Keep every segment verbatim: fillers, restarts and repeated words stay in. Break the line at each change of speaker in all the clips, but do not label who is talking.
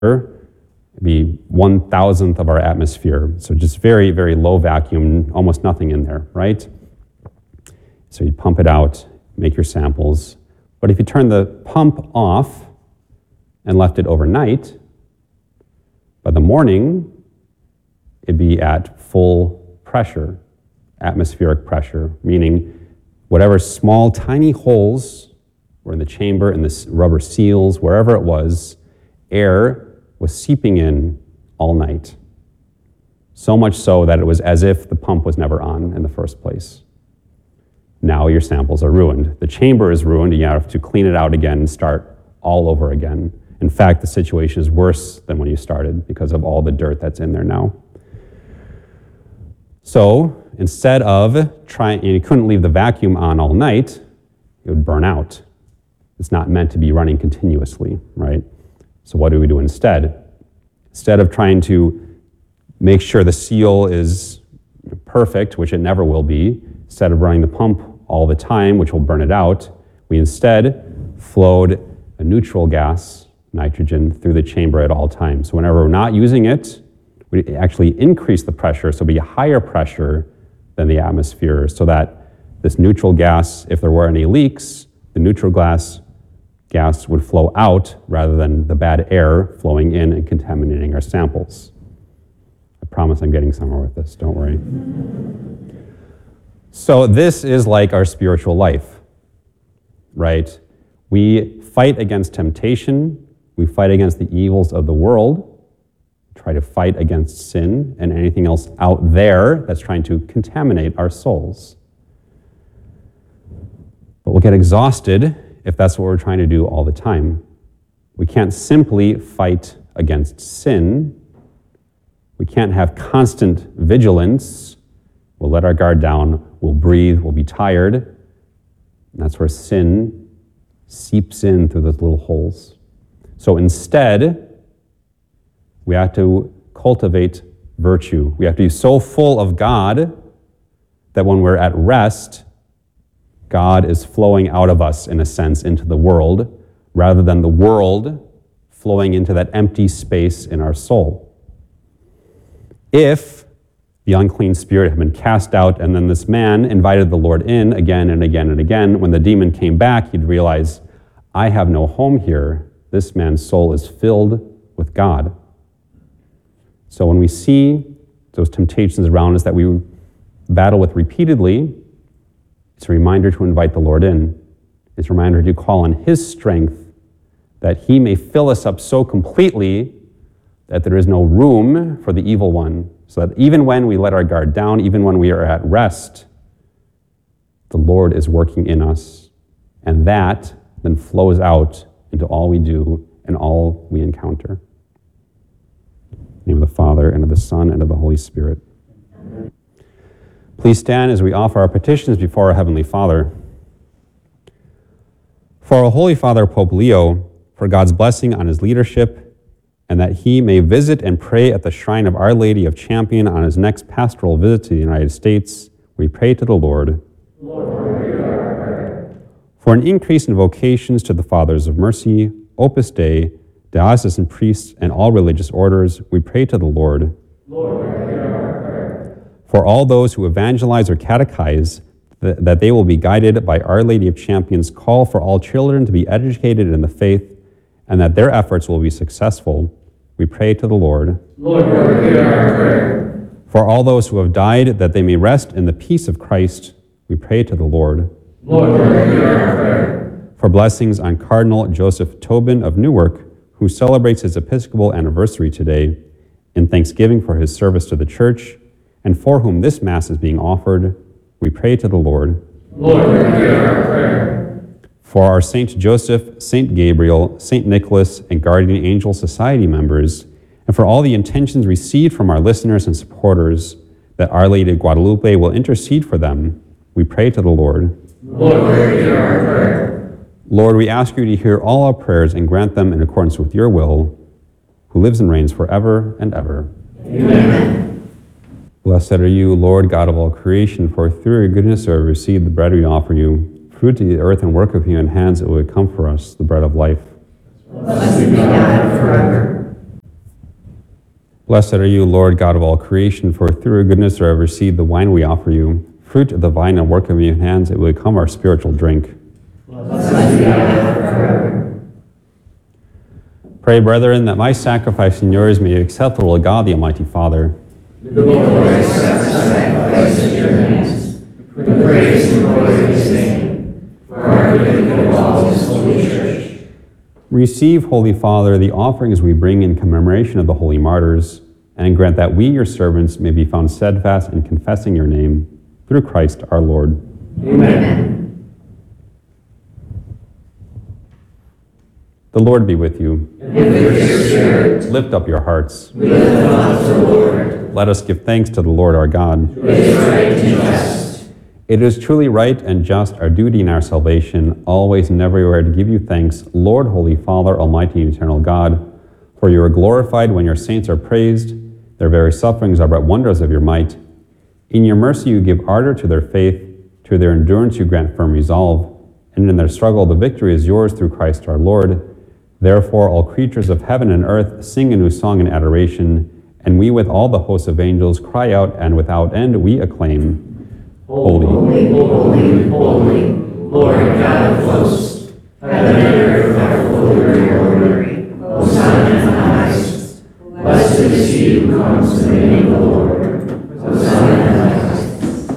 It'd be one thousandth of our atmosphere. So just very, very low vacuum, almost nothing in there, right? So you pump it out, make your samples. But if you turn the pump off and left it overnight, by the morning, it'd be at full pressure, atmospheric pressure, meaning whatever small, tiny holes were in the chamber, in the rubber seals, wherever it was, air was seeping in all night. So much so that it was as if the pump was never on in the first place. Now your samples are ruined. The chamber is ruined, and you have to clean it out again and start all over again. In fact, the situation is worse than when you started because of all the dirt that's in there now. So instead of trying, you couldn't leave the vacuum on all night, it would burn out. It's not meant to be running continuously, right? So what do we do instead? Instead of trying to make sure the seal is perfect, which it never will be, instead of running the pump all the time, which will burn it out, we instead flowed a neutral gas, nitrogen, through the chamber at all times. So whenever we're not using it, we actually increase the pressure, so it'll be a higher pressure than the atmosphere, so that this neutral gas, if there were any leaks, the neutral gas gas would flow out rather than the bad air flowing in and contaminating our samples. I promise I'm getting somewhere with this, don't worry. So this is like our spiritual life, right? We fight against temptation, we fight against the evils of the world, try to fight against sin and anything else out there that's trying to contaminate our souls. But we'll get exhausted if that's what we're trying to do all the time. We can't simply fight against sin. We can't have constant vigilance. We'll let our guard down, we'll breathe, we'll be tired. And that's where sin seeps in through those little holes. So instead, we have to cultivate virtue. We have to be so full of God that when we're at rest, God is flowing out of us, in a sense, into the world, rather than the world flowing into that empty space in our soul. If the unclean spirit had been cast out, and then this man invited the Lord in again and again and again, when the demon came back, he'd realize, I have no home here. This man's soul is filled with God. So when we see those temptations around us that we battle with repeatedly, it's a reminder to invite the Lord in. It's a reminder to call on His strength, that He may fill us up so completely that there is no room for the evil one, so that even when we let our guard down, even when we are at rest, the Lord is working in us, and that then flows out into all we do and all we encounter. In the name of the Father, and of the Son, and of the Holy Spirit. Please stand as we offer our petitions before our Heavenly Father. For our Holy Father, Pope Leo, for God's blessing on his leadership, and that he may visit and pray at the shrine of Our Lady of Champion on his next pastoral visit to the United States, we pray to the Lord.
Lord, hear our prayer.
For an increase in vocations to the Fathers of Mercy, Opus Dei, diocesan priests, and all religious orders, we pray to the Lord.
Lord, hear our prayer.
For all those who evangelize or catechize, th- that they will be guided by Our Lady of Champion's call for all children to be educated in the faith, and that their efforts will be successful, we pray to the Lord.
Lord, hear our prayer.
For all those who have died, that they may rest in the peace of Christ, we pray to the Lord.
Lord, hear our prayer.
For blessings on Cardinal Joseph Tobin of Newark, who celebrates his Episcopal anniversary today, in thanksgiving for his service to the Church, and for whom this Mass is being offered, we pray to the Lord.
Lord, hear our prayer.
For our Saint Joseph, Saint Gabriel, Saint Nicholas, and Guardian Angel Society members, and for all the intentions received from our listeners and supporters, that Our Lady of Guadalupe will intercede for them, we pray to the Lord.
Lord, hear our prayer.
Lord, we ask you to hear all our prayers and grant them in accordance with your will, who lives and reigns forever and ever.
Amen.
Blessed are you, Lord God of all creation, for through your goodness we have received the bread we offer you, fruit of the earth and work of human hands, it will become for us the bread of life.
Blessed be God forever.
Blessed are you, Lord God of all creation, for through your goodness we have received the wine we offer you. Fruit of the vine and work of your hands, it will become our spiritual drink.
Blessed be God forever.
Pray, brethren, that my sacrifice and yours may be acceptable to God, the Almighty Father.
The Lord accept the sacrifice at your hands, for the praise and glory of his name, for our good and of all his holy church.
Receive, Holy Father, the offerings we bring in commemoration of the holy martyrs, and grant that we, your servants, may be found steadfast in confessing your name, through Christ our Lord.
Amen.
The Lord be with you.
And with your spirit,
Lift up your hearts.
we lift them up to the Lord.
Let us give thanks to the Lord our God.
It is right and just.
It is truly right and just, our duty and our salvation, always and everywhere to give you thanks, Lord, Holy Father, Almighty and eternal God, for you are glorified when your saints are praised. Their very sufferings are but wonders of your might. In your mercy you give ardor to their faith, to their endurance you grant firm resolve, and in their struggle the victory is yours through Christ our Lord. Therefore all creatures of heaven and earth sing a new song in adoration, and we with all the hosts of angels cry out, and without end we acclaim, Holy,
Holy, holy, holy, Lord God of hosts, heaven and earth are full of your glory. Hosanna in the highest. Blessed is he who comes in the name of the Lord. Hosanna in the highest.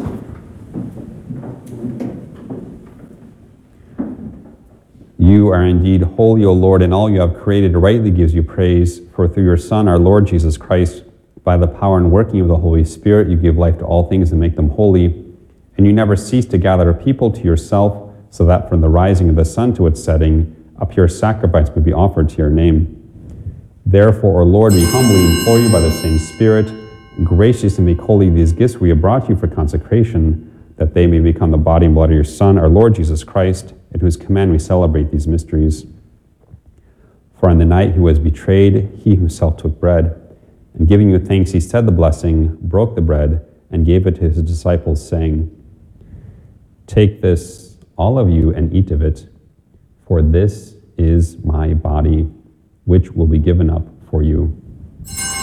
You are indeed holy, O Lord, and all you have created rightly gives you praise. For through your Son, our Lord Jesus Christ, by the power and working of the Holy Spirit, you give life to all things and make them holy. And you never cease to gather a people to yourself, so that from the rising of the sun to its setting, a pure sacrifice may be offered to your name. Therefore, O Lord, we humbly implore you by the same Spirit, graciously make holy these gifts we have brought you for consecration, that they may become the body and blood of your Son, our Lord Jesus Christ, at whose command we celebrate these mysteries. For on the night he was betrayed, he himself took bread, and giving you thanks, he said the blessing, broke the bread, and gave it to his disciples, saying, "Take this, all of you, and eat of it, for this is my body, which will be given up for you."